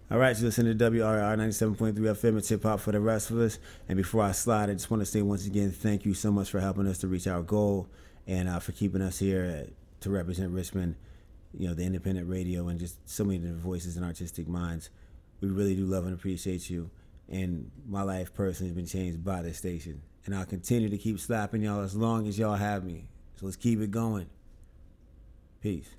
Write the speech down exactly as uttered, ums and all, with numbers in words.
All right, so listen to W R R ninety-seven point three F M. It's hip hop for the rest of us. And before I slide, I just want to say once again, thank you so much for helping us to reach our goal and uh, for keeping us here to represent Richmond, you know, the independent radio and just so many different voices and artistic minds. We really do love and appreciate you. And my life personally has been changed by this station. And I'll continue to keep slapping y'all as long as y'all have me. So let's keep it going. Peace.